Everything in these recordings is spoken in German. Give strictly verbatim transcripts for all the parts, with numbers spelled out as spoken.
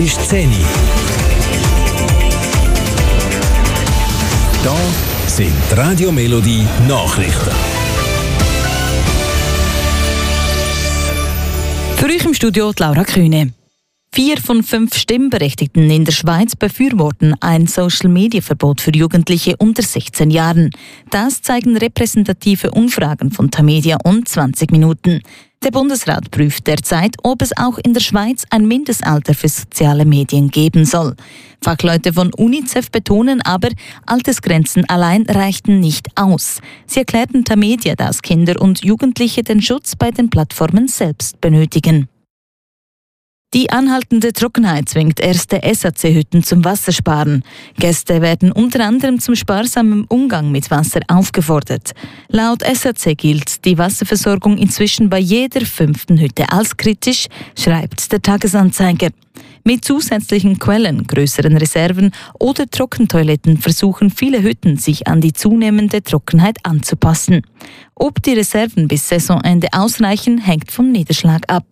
ist zehn Uhr. Da sind die Radio Melodie Nachrichten. Für euch im Studio die Laura Kühne. Vier von fünf Stimmberechtigten in der Schweiz befürworten ein Social-Media-Verbot für Jugendliche unter sechzehn Jahren. Das zeigen repräsentative Umfragen von Tamedia und zwanzig Minuten. Der Bundesrat prüft derzeit, ob es auch in der Schweiz ein Mindestalter für soziale Medien geben soll. Fachleute von UNICEF betonen aber, Altersgrenzen allein reichten nicht aus. Sie erklärten Tamedia, dass Kinder und Jugendliche den Schutz bei den Plattformen selbst benötigen. Die anhaltende Trockenheit zwingt erste S A C-Hütten zum Wassersparen. Gäste werden unter anderem zum sparsamen Umgang mit Wasser aufgefordert. Laut S A C gilt die Wasserversorgung inzwischen bei jeder fünften Hütte als kritisch, schreibt der Tagesanzeiger. Mit zusätzlichen Quellen, größeren Reserven oder Trockentoiletten versuchen viele Hütten, sich an die zunehmende Trockenheit anzupassen. Ob die Reserven bis Saisonende ausreichen, hängt vom Niederschlag ab.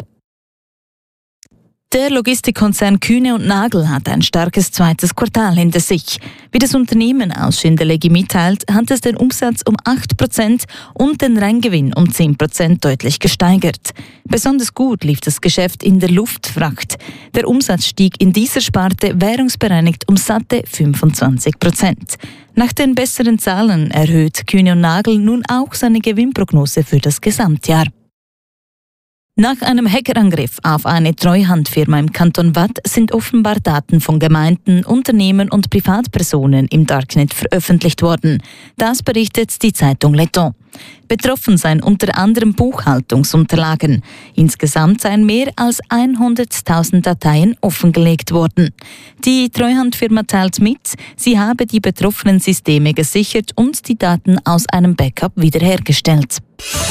Der Logistikkonzern Kühne und Nagel hat ein starkes zweites Quartal hinter sich. Wie das Unternehmen aus Schindellegi mitteilt, hat es den Umsatz um acht Prozent und den Reingewinn um zehn Prozent deutlich gesteigert. Besonders gut lief das Geschäft in der Luftfracht. Der Umsatz stieg in dieser Sparte währungsbereinigt um satte fünfundzwanzig Prozent. Nach den besseren Zahlen erhöht Kühne und Nagel nun auch seine Gewinnprognose für das Gesamtjahr. Nach einem Hackerangriff auf eine Treuhandfirma im Kanton Waadt sind offenbar Daten von Gemeinden, Unternehmen und Privatpersonen im Darknet veröffentlicht worden. Das berichtet die Zeitung Le Temps. Betroffen seien unter anderem Buchhaltungsunterlagen. Insgesamt seien mehr als hunderttausend Dateien offengelegt worden. Die Treuhandfirma teilt mit, sie habe die betroffenen Systeme gesichert und die Daten aus einem Backup wiederhergestellt.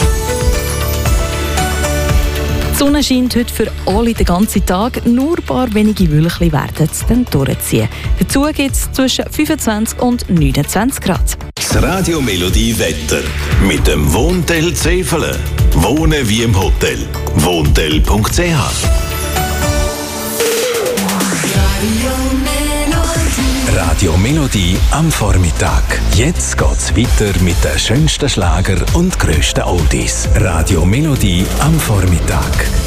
Die Sonne scheint heute für alle den ganzen Tag, nur ein paar wenige Wölkchen werden es dann durchziehen. Dazu gibt es zwischen fünfundzwanzig und neunundzwanzig Grad. Das Radio Melodie Wetter mit dem Wohntel Zefele. Wohnen wie im Hotel. Wohntel punkt c h. Radio Melodie am Vormittag. Jetzt geht's weiter mit den schönsten Schlager und grössten Oldies. Radio Melodie am Vormittag.